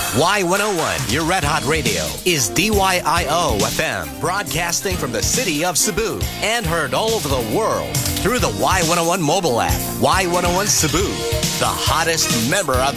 Y101, your Red Hot Radio, is DYIO FM, broadcasting from the city of Cebu and heard all over the world through the Y101 mobile app. Y101 Cebu, the hottest member of